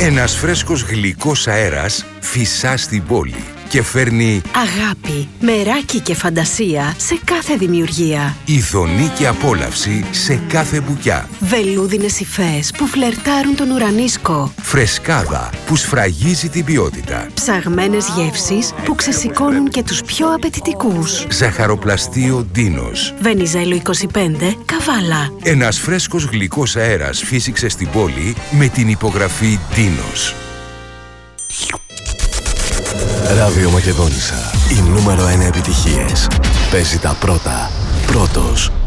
Ένας φρέσκος γλυκός αέρας φυσά στην πόλη και φέρνει αγάπη, μεράκι και φαντασία σε κάθε δημιουργία. ειδονή και απόλαυση σε κάθε μπουκιά. Βελούδινες υφές που φλερτάρουν τον ουρανίσκο. Φρεσκάδα που σφραγίζει την ποιότητα. Ψαγμένες γεύσεις που ξεσηκώνουν και τους πιο απαιτητικούς. Ζαχαροπλαστείο Ντίνος. Βενιζέλο 25, Καβάλα. Ένας φρέσκος γλυκός αέρας φύσηξε στην πόλη με την υπογραφή Ντίνος. Ράδιο Μακεδόνισσα. Οι νούμερο 1 επιτυχίες. Παίζει τα πρώτα. Πρώτος.